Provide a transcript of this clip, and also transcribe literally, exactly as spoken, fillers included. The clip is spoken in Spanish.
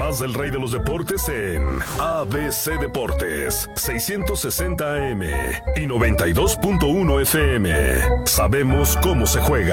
más del rey de los deportes en A B C Deportes, seiscientos sesenta A M y noventa y dos punto uno F M. Sabemos cómo se juega.